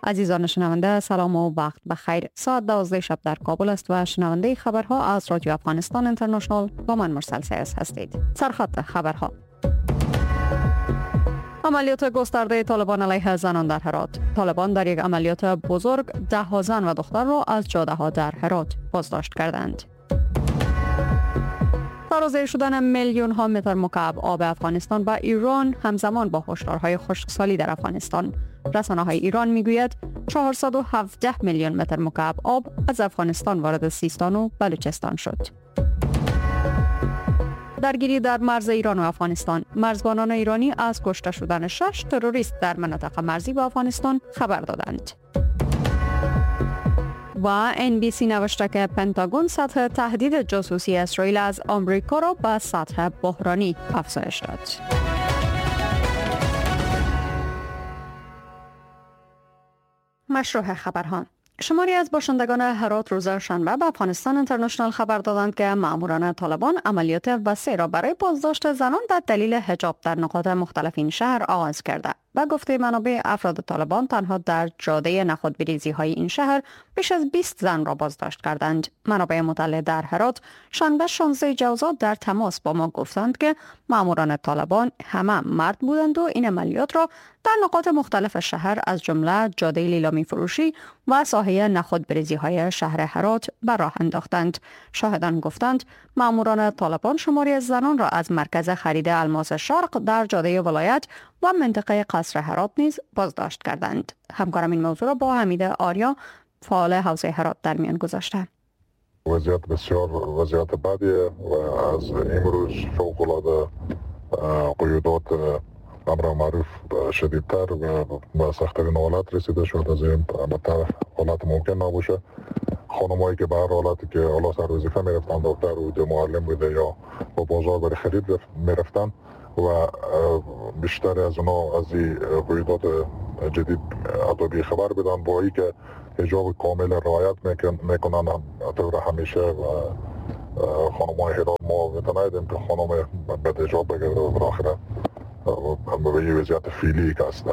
عزیزان شنونده، سلام و وقت بخیر. ساعت 12 شب در کابل است و شنونده خبرها از رادیو افغانستان اینترنشنال با من مرسل سیاس هستید. سرخط خبرها: عملیات گسترده طالبان علیه زنان در هرات. طالبان در یک عملیات بزرگ 10 زن و دختر را از جاده ها در هرات بازداشت کردند. تازه شدن میلیون ها متر مکعب آب افغانستان و ایران همزمان با هشدارهای خشکسالی در افغانستان. رسانه‌های ایران میگوید 417 میلیون متر مکعب آب از افغانستان وارد سیستان و بلوچستان شد. درگیری در مرز ایران و افغانستان. مرزبانان ایرانی از کشته شدن 6 تروریست در مناطق مرزی با افغانستان خبر دادند. و NBC نوشته که پنتاگون سطح تهدید جاسوسی اسرائیل از آمریکا را به سطح بحرانی افزایش داد. مشروع خبرها: شماری از باشندگان هرات روز شنبه به افغانستان اینترنشنال خبر دادند که ماموران طالبان عملیات وسیع را برای بازداشت زنان در دلیل حجاب در نقاط مختلف این شهر آغاز کرده. به گفته منابع، افراد طالبان تنها در جاده نخودبریزی های این شهر بیش از 20 زن را بازداشت کردند. منابع مطلع در هرات شنبه 16 جوزا در تماس با ما گفتند که ماموران طالبان همه مرد بودند و این عملیات را در نقاط مختلف شهر از جمله جاده لیلامی فروشی و ساحه نخودبریزی های شهر هرات بر راه انداختند. شاهدان گفتند ماموران طالبان شماری از زنان را از مرکز خرید الماس شرق در جاده ولایت و منطقه قصر هرات نیز بازداشت کردند. همکارم این موضوع را با حمید آریا، فعال حوزه هرات، در میان گذاشته. وضعیت بسیار وضعیت بدیه و از امروز فوق‌العاده قیودات امر معروف شدیدتر و به سخت‌ترین حالت رسیده شد. از این بدتر حالت ممکن نباشه. خانمایی که به هر حالتی که حالا سر وظیفه میرفتن، دکتر بوده، معلم بوده یا با بازار برای خرید میرفتن و بیشتر از اونا از این قیودات جدید عذابی خبر بدن، با ای که حجاب کامل رعایت میکنن طور همیشه و خانمای هرات ما متنایدیم که خانم بد حجاب بگرده و بالاخره به یه وضعیت فیلی که هسته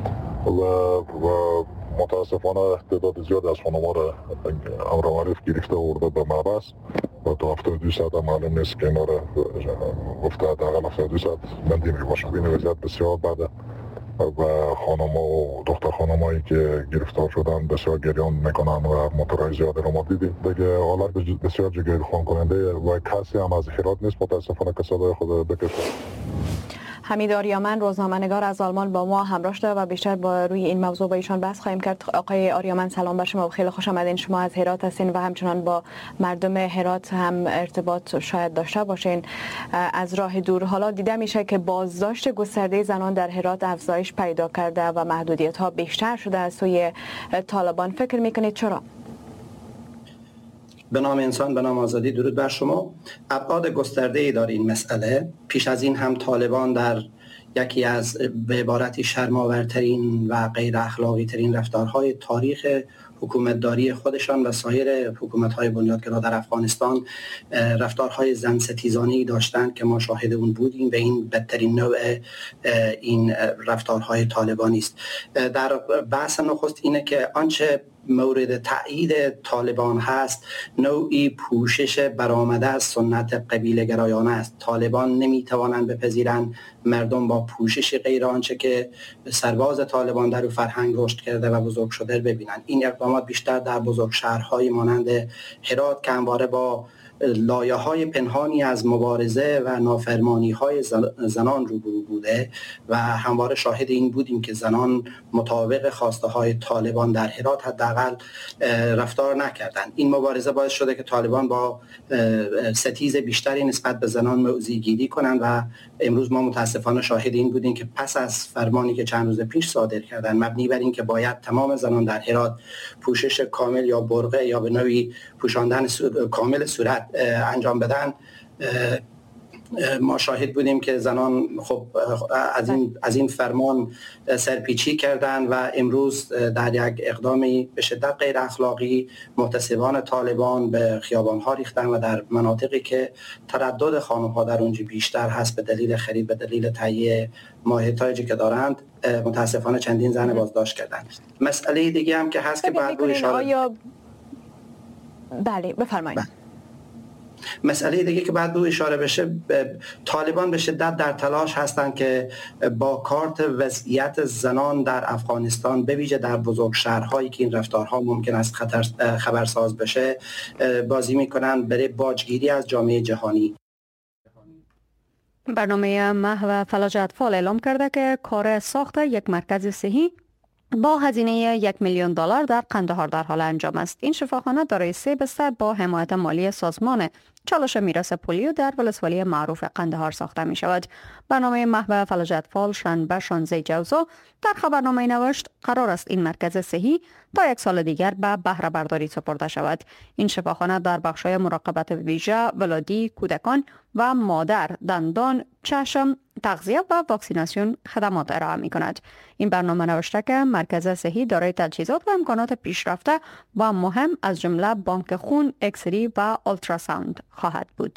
و متاسفانه تعداد زیاد از خانم‌ها را امر معروف گرفته ورده به محبس و تا 72 ساعت معلوم نیست که اینا را گفته حداقل 72 ساعت بندی میباشه. این وضعیت بسیار بده و خانم‌ها و دختر خانمایی که گرفتار شدن بسیار گریان میکنن و موتورهای زیادی رو ما دیدیم. دیگه حالت بسیار جگرخوان کننده و کسی هم از هرات نیست متاسفانه که صدای خود بکشه. حمید آریامن، روزنامه‌نگار از آلمان، با ما همراه شده و بیشتر با روی این موضوع با ایشان بحث خواهیم کرد. آقای آریامن، سلام بر شما و خیلی خوش آمدین. شما از هرات هستین و همچنان با مردم هرات هم ارتباط شاید داشته باشین از راه دور. حالا دیده میشه که بازداشت گسترده زنان در هرات افزایش پیدا کرده و محدودیت‌ها بیشتر شده از سوی طالبان. فکر میکنید چرا؟ به نام انسان، به نام آزادی، درود بر شما. ابعاد گسترده‌ای داره این مسئله. پیش از این هم طالبان در یکی از به عبارتی شرم‌آورترین و غیر اخلاقی ترین رفتارهای تاریخ حکومتداری خودشان و سایر حکومت‌های بنیادگرا در افغانستان رفتارهای زن ستیزانه‌ای داشتند که ما شاهد اون بودیم و این بدترین نوع این رفتارهای طالبانی است. در بحث نخست اینه که آنچه مورد تأیید طالبان هست نوعی پوشش برآمده از سنت قبیله گرایانه است. طالبان نمیتوانند بپذیرند مردم با پوشش غیر آنچه که سرباز طالبان در فرهنگ رشد کرده و بزرگ شده ببینند. این اقدامات بیشتر در بزرگ شهرهای مانند هرات که همواره با لایه‌های پنهانی از مبارزه و نافرمانی‌های زنان روبرو بوده و همواره شاهد این بودیم که زنان مطابق خواسته طالبان در هرات حداقل رفتار نکردند. این مبارزه باعث شده که طالبان با ستیز بیشتری نسبت به زنان موضع‌گیری کنند و امروز ما متاسفانه شاهد این بودیم که پس از فرمانی که چند روز پیش صادر کردند مبنی بر این که باید تمام زنان در هرات پوشش کامل یا برقع یا به نوعی پوشاندن کامل صورت انجام بدن، ما شاهد بودیم که زنان خب از این فرمان سرپیچی کردند و امروز در یک اقدامی به شدت غیر اخلاقی محتسبان طالبان به خیابان‌ها ریختند و در مناطقی که تردد خانم‌ها در اونجا بیشتر هست به دلیل خرید، به دلیل تهیه ماهیتاجی که دارند، متاسفانه چندین زن بازداشت کردند. مسئله دیگه هم که هست که بعد رو اشاره بله بفرمایید. مسئله دیگه که بعد رو اشاره بشه، طالبان به شدت در تلاش هستند که با کارت وضعیت زنان در افغانستان به ویژه در بزرگ شهرهایی که این رفتارها ممکن است خبرساز بشه بازی میکنن برای باجگیری از جامعه جهانی. برنامه محو فلاج اطفال اعلام کرده که کار ساخت یک مرکز صحی با هزینه $1,000,000 در قندهار در حال انجام است. این شفاخانه دارای 3 بستر با حمایت مالی سازمان چالش میراث پولیو در ولسوالی معروف قندهار ساخته می شود. برنامه محو فلاج اطفال شنبه 16 جوزا در خبرنامه نوشت قرار است این مرکز صحی تا 1 سال دیگر به بهره برداری سپرده شود. این شفاخانه در بخش‌های مراقبت ویژه، ولادی، کودکان و مادر، دندان، چشم، تغذیه و واکسیناسیون خدمات ارائه می کند. این برنامه نوشته که مرکز صحی دارای تجهیزات و امکانات پیشرفته و مهم از جمله بانک خون، اکسری و آلتراساوند خواهد بود.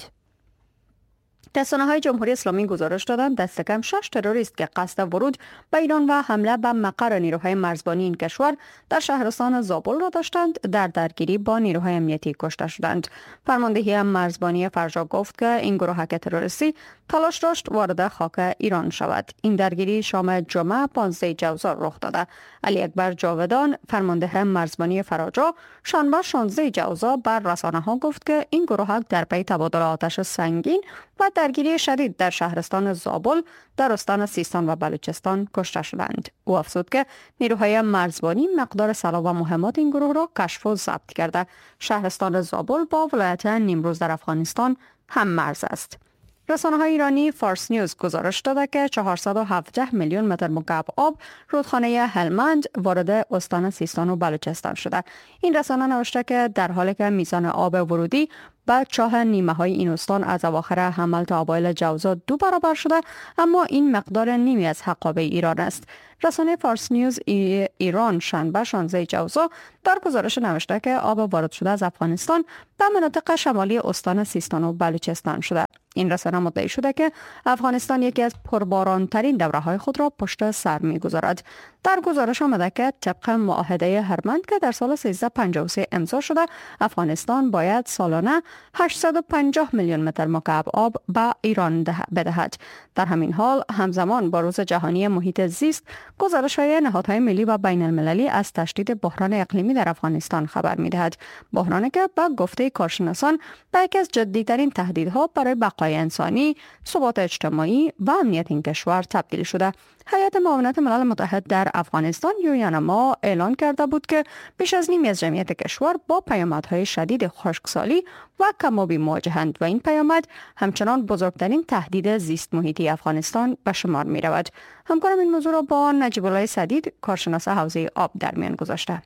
رسانه‌های جمهوری اسلامی گزارش دادند دست کم 6 تروریست که قصد ورود به ایران و حمله به مقر نیروهای مرزبانی این کشور در شهرستان زابل را داشتند در درگیری با نیروهای امنیتی کشته شدند. فرماندهی مرزبانی فرجا گفت که این گروهک تروریستی تلاش داشت وارد خاک ایران شود. این درگیری شام جمعه 15 جوزا رخ داده. علی اکبر جاودان فرمانده مرزبانی فراجا شنبه 16 جوزا بر رسانه‌ها گفت که این گروهک در پی تبادل آتش سنگین و درگیری شدید در شهرستان زابل در استان سیستان و بلوچستان کشته شدند. او افزود که نیروهای مرزبانی مقدار سلاح و مهمات این گروه را کشف و ضبط کرده. شهرستان زابل با ولایت نیمروز در افغانستان هم مرز است. رسانه‌های ایرانی فارس نیوز گزارش داده که 417 میلیون متر مکعب آب رودخانه هلمند وارد استان سیستان و بلوچستان شده. این رسانه نوشته که در حالی که میزان آب ورودی به چاه نیمه های این استان از اواخر حمل تا اوایل جوزا 2 برابر شده، اما این مقدار نیمی از حقابه ایران است. رسانه فارس نیوز ایران شنبه 16 جوزا در گزارش نوشته که آب وارد شده از افغانستان به مناطق شمالی استان سیستان و بلوچستان شده. این رسانه مدعی شده که افغانستان یکی از پربارانترین دوره‌های خود را پشت سر می‌گذارد. در گزارش آمده که طبق معاهده هرمند که در سال 1353 امضا شده، افغانستان باید سالانه 850 میلیون متر مکعب آب به ایران بدهد. در همین حال همزمان با روز جهانی محیط زیست، گزارش‌های نهادهای ملی و بین المللی از تشدید بحران اقلیمی در افغانستان خبر می‌دهد. بحرانی که به گفته کارشناسان به یکی از جدی‌ترین تهدیدها برای بقای انسانی، ثبات اجتماعی و امنیت این کشور تبدیل شده. هیئت معاونت ملل متحد در افغانستان یونما اعلان کرده بود که بیش از نیمی از جمعیت کشور با پیامدهای شدید خشکسالی و کم‌آبی مواجهند و این پیامد همچنان بزرگترین تهدید زیست محیطی افغانستان به شمار می رود. همکارم این موضوع را با نجیب الله سدید کارشناس حوزه آب در میان گذاشته.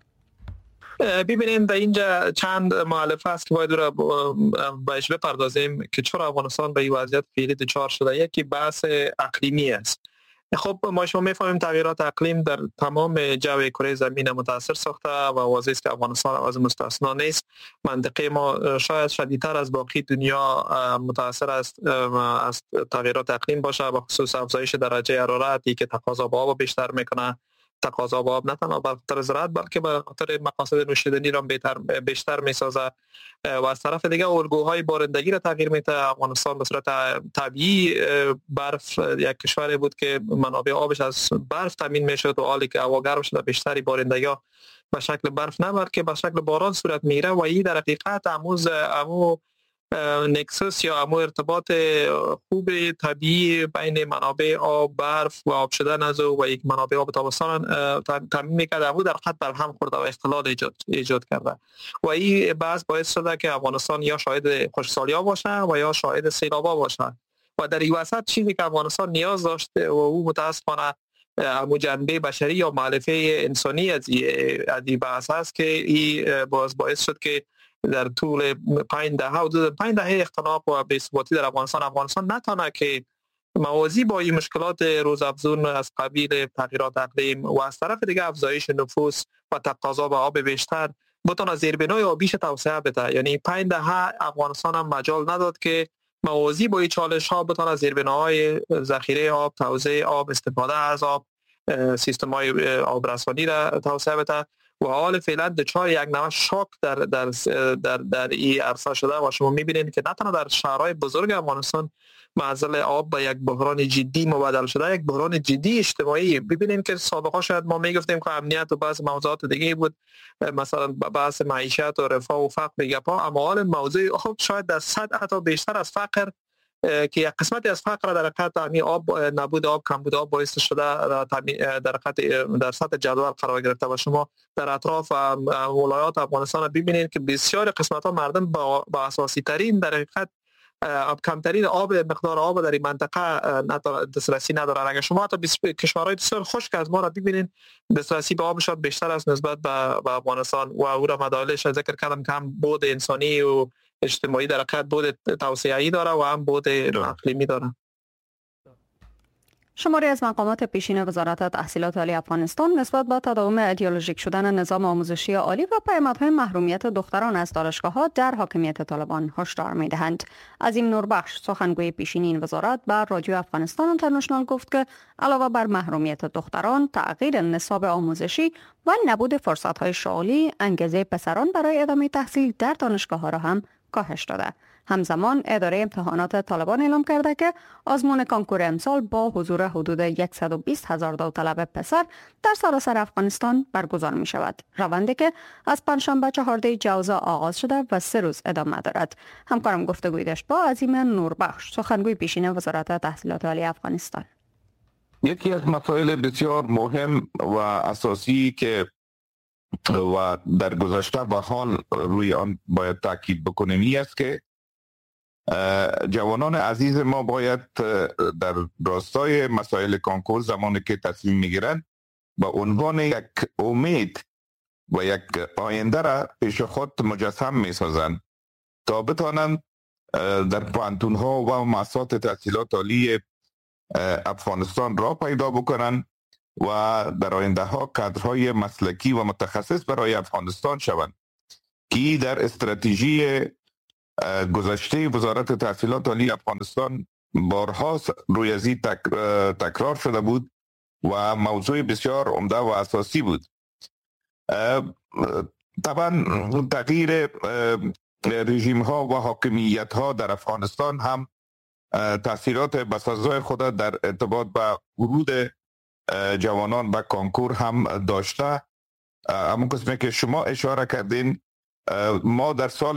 ببینید در اینجا چند مؤلفه است که باید را بهش بپردازیم که چرا افغانستان به این وضعیت فعلی دچار شده. یکی بحث اقلیمی است. خب ما شما میفهمیم تغییرات اقلیم در تمام جو کره زمین متاثر ساخته و واضح است که افغانستان از مستثنا نیست. منطقه ما شاید شدیدتر از باقی دنیا متاثر است از تغییرات اقلیم باشه، به خصوص افزایش درجه حرارتی که تقاضا به آب بیشتر میکنه. تقاضا به آب نه تنها به خاطر زراعت بلکه به خاطر مقاصد نوشیدنی را بیشتر میسازه و از طرف دیگه الگوهای بارندگی را تغییر میده. افغانستان به صورت طبیعی برف یک کشوری بود که منابع آبش از برف تامین میشد و حالی که هوا گرم شده بیشتری بارندگی به شکل برف نه بلکه به شکل باران صورت میگیره و این در حقیقت امو نکسوس یا امو ارتباط خوب طبیعی بین منابع آب، برف و آب شدن از و یک منابع آب تابستان تامین میکرده امو در خط بر هم خورده و اختلال ایجاد کرده و این باعث شده که افغانستان یا شاهد خشکسالی‌ها باشه و یا شاهد سیلاب‌ها باشه و در این وسط چیزی که افغانستان نیاز داشته و او متاسفانه امو جنبه بشری یا مؤلفه انسانی از این بحث است که این باعث شد که در طول 5 دهه اختناق و بی‌ثباتی در افغانستان نتانه که موازی با این مشکلات روزافزون از قبیل تغییرات اقلیم و از طرف دیگه افزایش نفوس و تقاضا به آب بیشتر بتونه زیربنای آبیش توسعه بده. یعنی 5 دهه افغانستان هم مجال نداد که موازی با این چالش ها بتونه زیربناهای ذخیره آب، توزیع آب، استفاده از آب، سیستم های آبرسانی را توسعه بده و حال فعلا دچار یک نوع شاک در این عرصه شده و شما میبینید که نه تنها در شهرهای بزرگ افغانستان معضل آب به یک بحران جدی مبادل شده، یک بحران جدی اجتماعی. ببینید که سابقا شاید ما میگفتیم که امنیت و بعض موضوعات دیگه بود، مثلا بحث معیشت و رفاه و فقر گپا، اما حال موضوع آب شاید در صد حتی بیشتر از فقر که یک قسمتی از فقر در حقیقت همین آب، نبود آب، کمبود آب باعث شده در سطح جدول قرار گرفته و شما در اطراف ولایات افغانستان ببینید که بسیار قسمت ها مردم با اساسی ترین در حقیقت کمترین آب، مقدار آب در این منطقه دسترسی ندارن. اگر شما حتی کشورهای بسیار خشک از ما را ببینید دسترسی به آبشان بیشتر است نسبت به افغانستان و او را مدالش ذکر کردم که هم بود انسانی و اجتماعی در حقیقت بود توسعه‌ای داره و هم بود اقلیمی داره. شماری از مقامات پیشین وزارت تحصیلات عالی افغانستان نسبت به تداوم ایدئولوژیک شدن نظام آموزشی عالی و پیامدهای محرومیت دختران از دانشگاه‌ها در حاکمیت طالبان هشدار می‌دهند. عظیم نوربخش سخنگوی پیشین این وزارت بر رادیو افغانستان اینترنشنال گفت که علاوه بر محرومیت دختران، تغییر نصاب آموزشی و نبود فرصت‌های شغلی، انگیزه پسران برای ادامه تحصیل در دانشگاه‌ها را هم کاهش داده. همزمان اداره امتحانات طالبان اعلام کرده که آزمون کنکور امسال با حضور حدود 120,000 داوطلب پسر در سراسر افغانستان برگزار می شود. روندی که از پنجشنبه 14 جوزا آغاز شده و 3 روز ادامه دارد. همکارم گفتگوی داشت با عظیم نوربخش سخنگوی پیشین وزارت تحصیلات عالی افغانستان. یکی از مسائل بسیار مهم و اساسی که و در گذشته و حال روی آن باید تاکید بکنیم این است که جوانان عزیز ما باید در راستای مسائل کنکور زمانی که تصمیم میگیرند با عنوان یک امید و یک آینده را پیش خود مجسم میسازند تا بتوانند در پوهنتون ها و مؤسسات تحصیلات عالی افغانستان را پیدا بکنند و در آینده ها کادرهای مسلکی و متخصص برای افغانستان شوند که در استراتژی گذشته وزارت تحصیلات عالی افغانستان بارها روی از این تکرار شده بود و موضوع بسیار عمده و اساسی بود. طبعا تغییر رژیم ها و حاکمیت ها در افغانستان هم تاثیرات بسزای خود در ارتباط به ورود جوانان به کنکور هم داشته. همون قسمی که شما اشاره کردین، ما در سال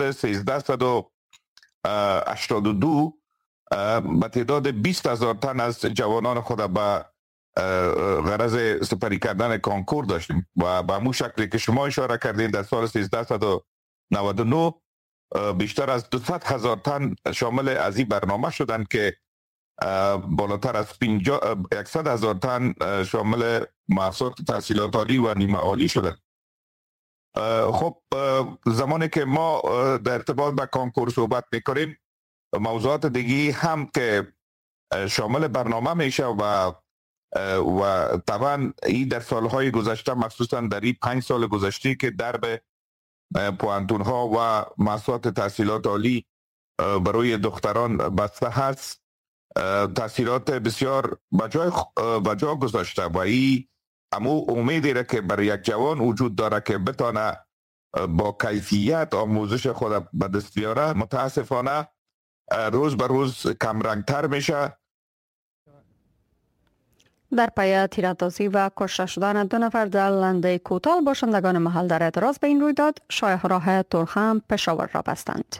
1382 به تعداد 20,000 تن از جوانان خود به غرض سپری کردن کنکور داشتیم و به همون شکلی که شما اشاره کردین در سال 1399 بیشتر از 200,000 تن شامل از این برنامه شدند که بالاتر از 100,000 تن شامل مؤسسات تحصیلات عالی و نیمه عالی شدند. خب زمانی که ما در ارتباط با کنکور صحبت میکنیم، موضوعات دیگه هم که شامل برنامه میشه و طبعا این در سالهای گذشته مخصوصا در این 5 سال گذشته که درب پوهنتون ها و مؤسسات تحصیلات عالی برای دختران بسته هست، تاثیرات بسیار بجا گذاشته و این امو امیدی را که برای یک جوان وجود داره که بتانه با کیفیت آموزش خود به دست بیاره متاسفانه روز به روز کمرنگتر میشه. در پی تیراندازی و کشته شدن 2 نفر در لنده کوتال، باشندگان محل در اعتراض به این رویداد شاهراه ترخم پشاور را بستند.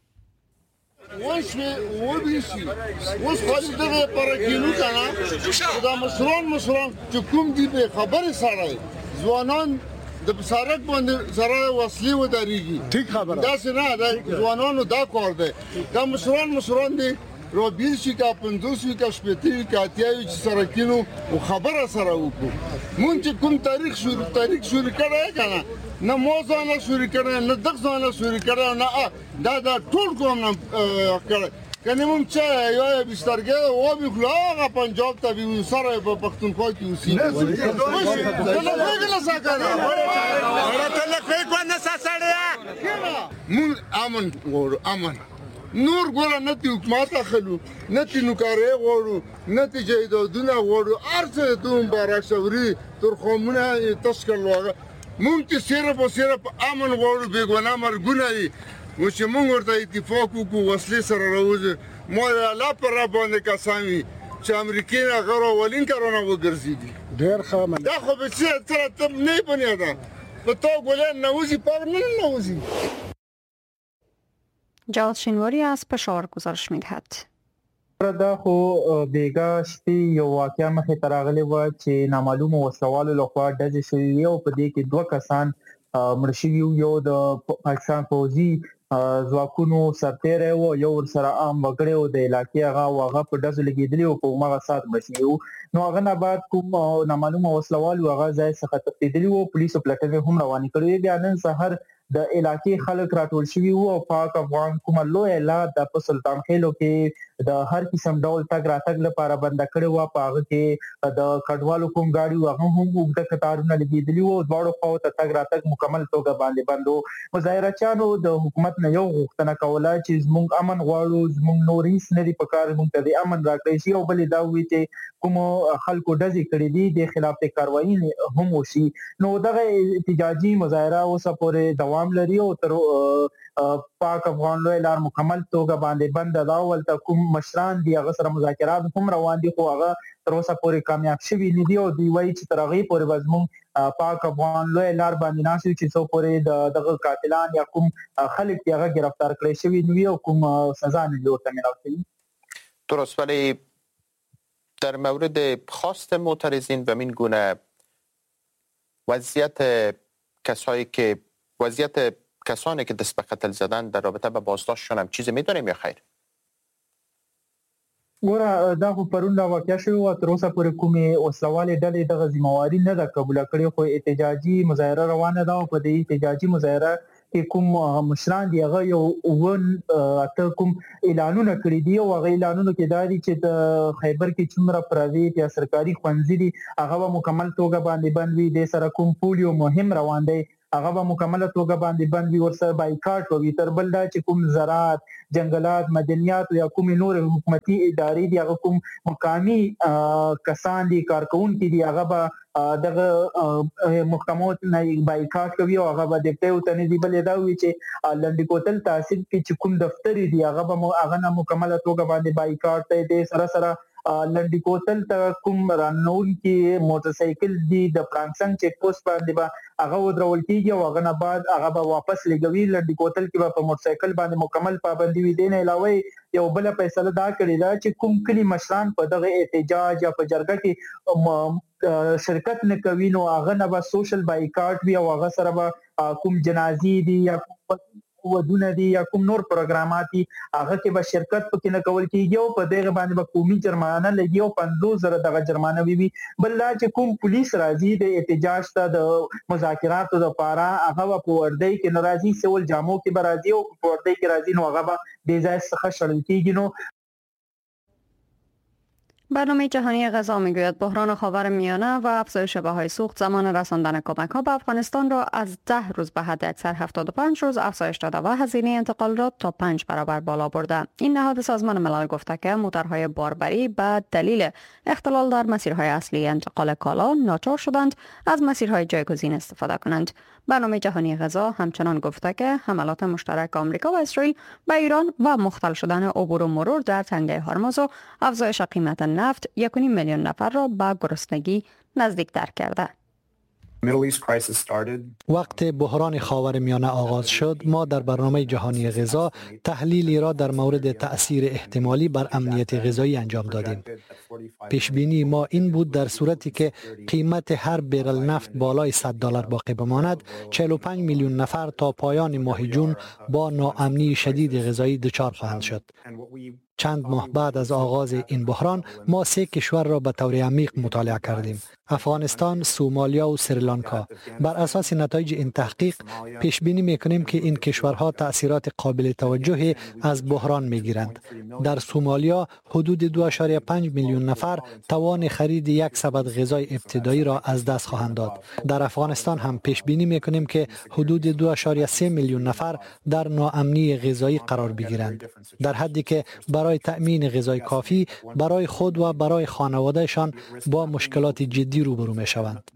زوانان د بسارک باندې سره وسلې ودرېږي. ټیک خبره داسې نه ده، ځوانانو دا کار دی. دا مشران دي رو 20 کا 50 کا شپږ کا اتیاوي چې سره کینو او خبره سره وکړو مونږ چې کوم تاریخ شروع کړی کنه نه موضوع نه شروع کړی نه دغه نه شروع کړی نه دا ټول کوم نه کړی کنه مونږ چې یو بسترګه او بخلاغه پنجاب ته وی سره په پښتونخوا کې اوسې نه څنګه ساکره ورته له کوي کو نه سړیا مونږ امن ور امن نور ګور نه تی حکومت اخلو نه تی نوکارې غوړو نه تی جیدادونه غوړو ارڅه دوم بارښوري تر قومونه تشکل وغه مونږ صرف امن غوړو بیګونه مرګونه و چې مونږ ورته اتفاق وکړو وسلې سره راوځي مو لا پر باندې کسامي چې امریکای غره ولین کارونه وګرځيدي ډېر ښه دا خو به څه تر نه بنیاده په تو ګولن نوزي پر نه نوزي جواد شینواری از پشاور گزارش می‌دهد. دا خو بیګا شپې یو واقعیا مخې تراغلی و چې نامعلوم وسوالو لخوا ډزې شوې او په دې کې دوه کسان مړ شوي یو د پاکستان پوځي ځواکونو سرتیری و یو ورسره عام وګړی و د علاقې هغه په ډزو لګېدلي و په هماغه ساعت مړ شوي وو نو هغه نه بعد کوم نامعلومه وسلوالو هغه ځای څخه تښتېدلي وو پولیسو پلټنې هم روانې کړې وې بیا نن سهار د علاقې خلک راټول شوي وو او پاک افغان کومه لویه لار د په سلطان خېلو کې د هر قسم ډول تګ راتګ لپاره بنده کړې وه په هغه کې د کډوالو کوم ګاډي وو هغه هم اوږده کتارونه لګېدلي وو دواړو خواو ته تګ راتګ مکمل توګه باندې بند و مظاهرچیانو د حکومت نه یو غوښتنه کوله چې زموږ امن غواړو زموږ نور هیڅ نه دي پکار موږ ته د امن راکړی شي او بلې دا ووایي چې کومو خلکو ډزې کړې دي د خلاف د کاروایي هم وشي نو دغه احتجاجي مظاهره اوسه پورې دوام لري او تر پاک افغان لوی لار مکمل توګه باندې بند دا ولته کوم مشران دي هغه سره مذاکرات هم روان دي خو هغه تر اوسه پورې کامیاب شوي نه دي او دوی وایي چې تر هغې پورې به زموږ پاک افغان لوی لار باندې ناست وي چې څو پورې دغه قاتلان یا کوم خلک دي هغه گرفتار کړی شوي نه وي او کوم سزا نه دي ورته میلاو شوي. درست، ولی در مورد خواست معترضین به این گونه وضعیت کسانی که دست به قتل زدن در رابطه با بازداشتشون هم چیزی میدونیم یا خیر؟ ګوره دا خو پرون دا واقع شوی و تر اوسه پورې کومې وسلوالې ډلې دغه ذمہواري نه ده قبوله کړې خو احتجاجي مظاهره روانه ده او په دې احتجاجي مظاهره کې کوم مشران دي هغه یو اته کوم اعلانونه کړي دي او هغه اعلانونه کې دا دي چې د خیبر کې څومره پرایویټ یا سرکاري ښوونځي دي هغه به مکمل توګه باندې بند وي د سره کوم پولیو مهم روان دی هغه به مکمل توګه باندې بند وي ورسره بایکاټ وي تر بل دا چې کوم زراعت جنگلات مدنیات یا کوم نور حکومتي ادارې دي هغه کوم مقامي کسان دي کارکونکي دي هغه به دغه محکمات نه بایکاټ کوي او هغه به د پټو تنې دی بل دا وی چې لنډی کوتل تحصیل کې چې کوم دفتر دي هغه نه مکمل توګه باندې بایکاټ دی سره لنډی کوتل ته کوم رانون کې موټر سایکل دی د پرانکسنګ چیک پوسټ باندې به هغه ودرول کیږي او هغه نه بعد هغه به واپس لګوي لنډی کوتل کې به په موټر سایکل باندې مکمل پابندي وي دین علاوه یو بل فیصله دا کړی دا چې کوم کلی مشران په دغه احتجاج یا په جرګه کې شرکت نه کوي نو هغه نه به سوشل بایکاټ وي او هغه سره به کوم جنازي دي یا ودونه دي یا کوم نور پروګرامات دي هغه کې به شرکت پکې نه کول کیږي او په دغه باندې به قومي جرمانه لګي او 50,000 دغه جرمانه وي بل لا چې کوم پولیس راځي د احتجاج ته د مذاکراتو لپاره هغه په وردی کې ناراضي سیول جامو کې به راځي او په وردی کې راځي نو هغه به د ځای څخه شړل کیږي نو برنامه جهانی غذا میگوید بحران خاورمیانه و افزایش بهای سوخت زمان رساندن کمک ها به افغانستان را از 10 روز به حد اکثر 75 روز افزایش داده و هزینه انتقال را تا 5 برابر بالا برده. این نهاد سازمان ملل گفته که موتورهای باربری به دلیل اختلال در مسیرهای اصلی انتقال کالا ناچار شدند از مسیرهای جایگزین استفاده کنند. برنامه جهانی غذا همچنان گفته که حملات مشترک آمریکا و اسرائیل به ایران و مختل شدن عبور و مرور در تنگه هرمز و افزایش قیمت نفت 1.5 میلیون نفر را به گرسنگی نزدیکتر کرده. وقت بحران خاورمیانه آغاز شد ما در برنامه جهانی غذا تحلیلی را در مورد تأثیر احتمالی بر امنیت غذایی انجام دادیم. پیش بینی ما این بود در صورتی که قیمت هر بیرل نفت بالای $100 باقی بماند 45 میلیون نفر تا پایان ماه جون با ناامنی شدید غذایی دچار خواهند شد. چند ماه بعد از آغاز این بحران ما 3 کشور را به طور عمیق مطالعه کردیم: افغانستان، سومالیا و سریلانکا. بر اساس نتایج این تحقیق پیش بینی می‌کنیم که این کشورها تأثیرات قابل توجهی از بحران می‌گیرند. در سومالیا حدود 2.5 میلیون نفر توان خرید یک سبد غذای ابتدایی را از دست خواهند داد. در افغانستان هم پیش بینی می‌کنیم که حدود 2.3 میلیون نفر در ناامنی غذایی قرار بگیرند، در حدی که برای تأمین غذای کافی برای خود و برای خانوادهشان با مشکلات جدی روبرو می‌شوند.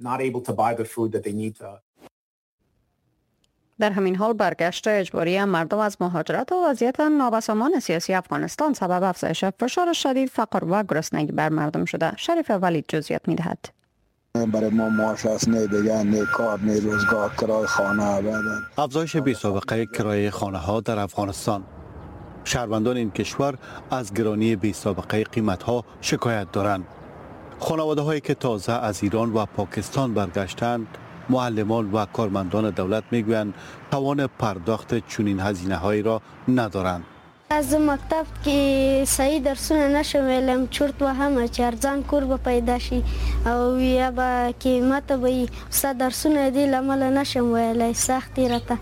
در همین حال برگشت اجباری مردم از مهاجرت و وضعیت نابسامان سیاسی افغانستان سبب افزایش فشار شدید، فقر و گرسنگی بر مردم شده. شریف ولید جزئیات می‌دهد. برای ما معاش است، نه دیگه، نه کار، نه روزگار، کرایه خانه بدن. افزایش بی‌سابقه کرایه خانه‌ها در افغانستان. شهروندان این کشور از گرانی بی‌سابقه قیمت‌ها شکایت دارند. خانواده‌هایی که تازه از ایران و پاکستان برگشتند، معلمان و کارمندان دولت میگویند توان پرداخت چنین هزینه‌هایی را ندارند. از مکتب که صحیح درسونه نشم ویلم چرت و همه چې ارزان کور به پیدا شي او یا به قیمت به استاد درسونه دی لامل نشم ویلای سختی راته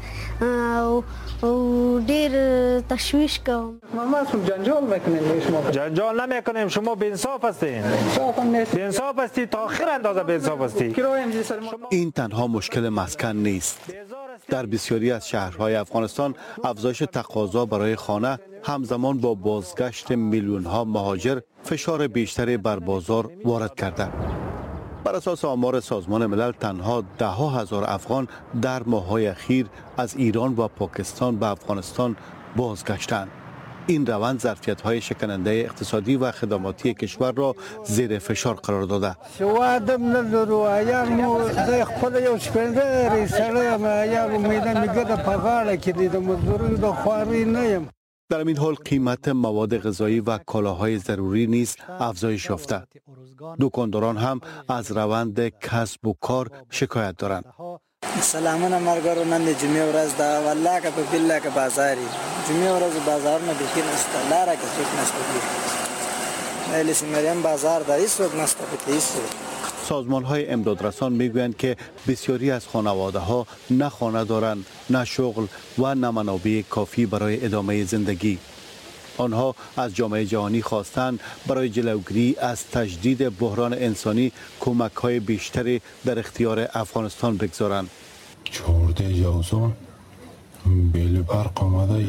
او ډیر تشویش کوم. ما جنجال میکنیم، شما جنجال نمیکنیم، شما بی‌انصاف هستین. بی‌انصاف هستید، تا آخر اندازه بی‌انصاف هستید. این تنها مشکل مسکن نیست. در بسیاری از شهرهای افغانستان افزایش تقاضا برای خانه همزمان با بازگشت میلیون‌ها مهاجر فشار بیشتری بر بازار وارد کرده. بر اساس آمار سازمان ملل تنها 10,000 افغان در ماه‌های اخیر از ایران و پاکستان به افغانستان بازگشتند. این روند ظرفیت‌های شکننده اقتصادی و خدماتی کشور را زیر فشار قرار داده. شوادم ندارو ایامو د خپل یو شپندري سره ما ایامو میدان میګه د پغاړه کې د مزدوري د خواري نه يم. در این حال قیمت مواد غذایی و کالاهای ضروری نیز افزایش یافته. دکانداران هم از روند کسب و کار شکایت دارند. سلامونه مرګرو نن د جمعې ورځ ده والله که په بالله که بازاري جمعې ورځ بازارونه بیخي نشته لاره کې څوک نشته ویلې سیمریم بازار ده هیڅوک نشته پکې هیڅوک. سازمان‌های امدادرسان میگویند که بسیاری از خانواده‌ها نه خانه دارند، نه شغل و نه منابع کافی برای ادامه زندگی. آنها از جامعه جهانی خواستند برای جلوگیری از تجدید بحران انسانی کمک‌های بیشتری در اختیار افغانستان بگذارند. 14 جوزان بیل برق آمده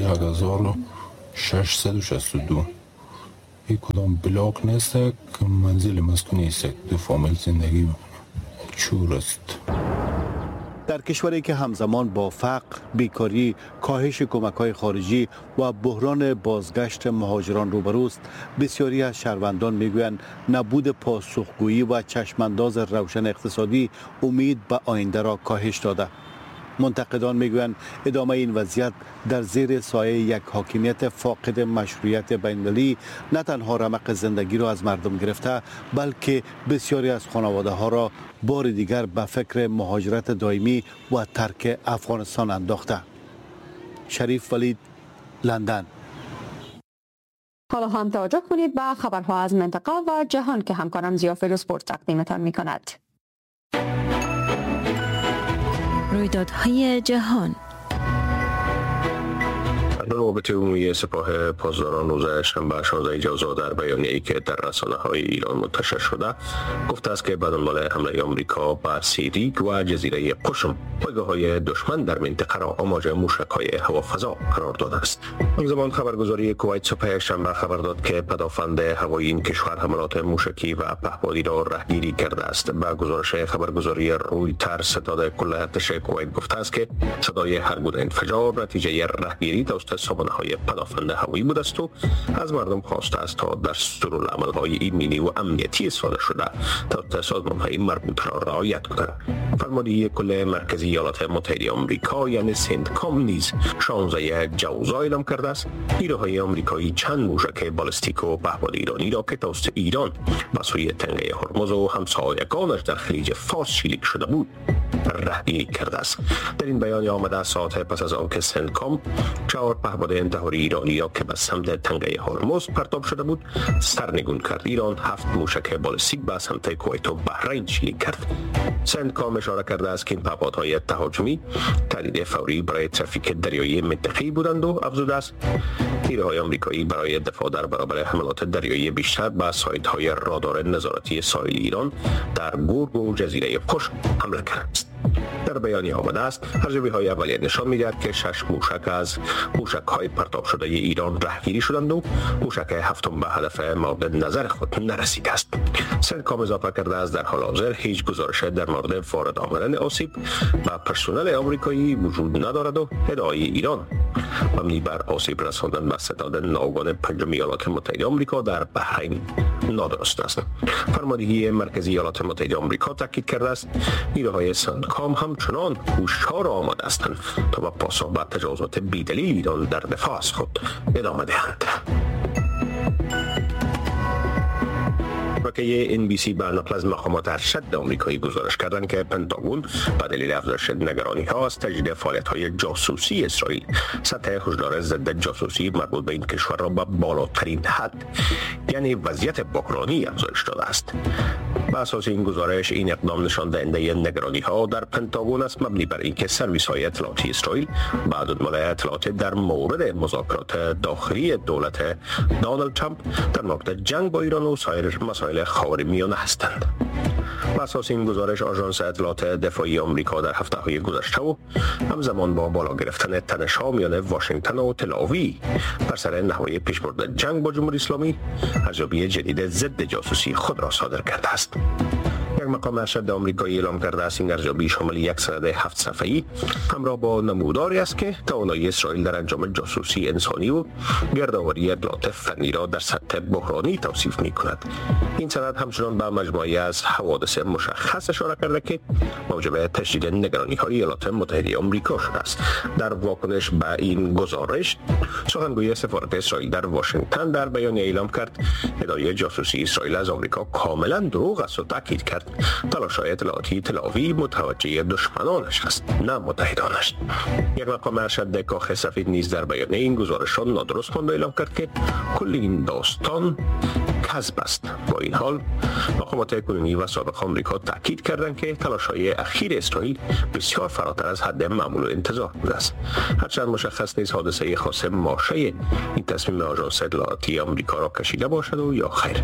1662. این کدام بلاک نیست که منزل مسکونی است، دو فامیل زندگی چور است. در کشوری که همزمان با فقر، بیکاری، کاهش کمک‌های خارجی و بحران بازگشت مهاجران روبروست، بسیاری از شهروندان میگویند نبود پاسخگویی و چشمانداز روشن اقتصادی امید به آینده را کاهش داده. منتقدان میگویند ادامه این وضعیت در زیر سایه یک حاکمیت فاقد مشروعیت بین‌المللی نه تنها رمق زندگی را از مردم گرفته، بلکه بسیاری از خانواده‌ها را بار دیگر به فکر مهاجرت دائمی و ترک افغانستان انداخته. شریف ولید، لندن. حالا هم توجه کنید به خبرها از منطقه و جهان که همکارم ضیا فیروزپور تقدیمتان می‌کند. رویدادهای جهان. رابطه عمومی سپاه پاسداران روز شنبه 16 جوزا در بیانیه‌ای که در رسانه‌های ایران منتشر شده گفته است که به دنبال حمله آمریکا بر سیریک و جزیره قشم پایگاه‌های دشمن در منطقه را آماج موشک‌های هوافضا قرار داده است. همزمان خبرگزاری کویت صبح شنبه خبر داد که پدافند هوایی این کشور حملات موشکی و پهپادی را رهگیری کرده است. به گزارش خبرگزاری رویترز ستاد کل ارتش کویت گفته است که صدای هر گونه انفجار نتیجه رهگیری توسط سامانه‌های پدافند هوایی بوده است و از مردم خواسته است تا دستورالعمل‌های ایمنی و امنیتی استفاده شده تا سازمان‌های مربوط را رعایت کنند. فرمانده کل مرکزی ایالات متحده آمریکا یعنی سنتکام نیز 16 جوزا اعلام کرده است نیروهای آمریکایی چند موشک بالستیک و پهپاد ایرانی را که توسط ایران به سوی تنگه هرمز و همسایگانش در خلیج فارس شلیک شده بود رهگیری کرده است. در این بیان آمده ساعت پس از آنکه سنتکام 4 پهپاد انتحاری ایرانی را که به سمت تنگه هرمز پرتاب شده بود سرنگون کرد. ایران 7 موشک بالستیک به سمت کویت و بحرین شلیک کرد. سنتکام اشاره کرده است که این پهپادهای تهاجمی تهدید فوری برای ترافیک دریایی منطقه‌ای بودند و افزوده است نیروهای آمریکایی برای دفاع در برابر حملات دریایی بیشتر به سایت‌های رادار نظارتی ساحلی ایران در گورگ و جزیره قشم حمله کرده است. در بیانیه آمده است ارزیابی‌های اولیه نشان می‌دهد که 6 موشک از موشک‌های پرتاب شده ایران رهگیری شدند و موشک هفتم به هدف مورد نظر خود نرسیده است. سنتکام اضافه کرده است در حال حاضر هیچ گزارش در مورد وارد آمدن آسیب به پرسنل آمریکایی وجود ندارد و ادعای ایران مبنی بر آسیب رساندن به ستاد ناوگان پنجم ایالات متحده آمریکا در بحرین نادرست است. فرماندهی مرکزی ایالات متحده آمریکا تاکید کرده است نیروهای سنتکام همچنان هوشیار آماده هستند تا با پاسخ به تجاوزات بی‌دلیل ایران در دفاع از خود ادامه دهند. شبکه NBC به نقل از مقامات ارشد آمریکایی گزارش کردند که پنتاگون به دلیل افزایش نگرانی‌ها از تجدید فعالیت‌های جاسوسی اسرائیل سطح هشدار ضد جاسوسی مربوط به این کشور را به بالاترین حد یعنی وضعیت بحرانی افزایش داده است. بر اساس این گزارش این اقدام نشان دهنده نگرانی‌ها در پنتاگون است مبنی بر اینکه سرویس‌های اطلاعاتی اسرائیل بعد از مطالعه اطلاعات در مورد مذاکرات داخلی دولت دونالد ترامپ در مورد جنگ با ایران و سایر مسائل خاورمیانه هستند. بر اساس این گزارش آژانس اطلاعات دفاعی آمریکا در هفته‌های گذشته و همزمان با بالا گرفتن تنش‌ها میان واشنگتن و تل‌آویو بر سر نحوه پیشبرد جنگ با جمهوری اسلامی ارزیابی جدید ضد جاسوسی خود را صادر کرده است. یک مقام ارشد آمریکایی اعلام کرده است این ارزیابی شامل یک سند 7 صفحه‌ای همراه با نموداری است که توانایی اسرائیل در انجام جاسوسی انسانی و گردآوری اطلاعات فنی را در سطح بحرانی توصیف می‌کند. این سند همچنان به مجموعه‌ای از حوادث مشخص اشاره کرده که موجب تشدید نگرانی‌های ایالات متحده آمریکا شده است. در واکنش به این گزارش سخنگوی سفارت اسرائیل در واشنگتن در بیانیه اعلام کرد ادعای جاسوسی اسرائیل از آمریکا کاملا دروغ است و تاکید کرد تلاش‌های اطلاعاتی تل‌آویو متوجه دشمنانش است نه متحدانش. یک مقام ارشد کاخ سفید نیز در بیانیه این گزارش را نادرست خواند و اعلام کرد که کل این داستان کذب است. با این حال مقامات کنونی و سابق آمریکا تاکید کردند که تلاش‌های اخیر اسرائیل بسیار فراتر از حد معمول و انتظار بوده است. هرچند مشخص نیست حادثه خاص ماشه این تصمیم آژانس اطلاعاتی آمریکا را کشیده باشد و یا خیر.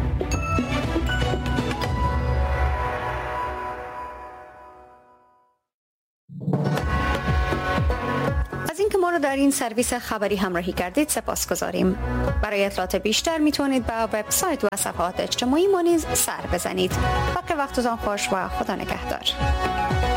ما رو در این سرویس خبری همراهی کردید سپاسگزاریم. برای اطلاعات بیشتر میتونید به وبسایت و صفحات اجتماعی ما نیز سر بزنید. باقی وقتتان خوش و خدا نگهدار.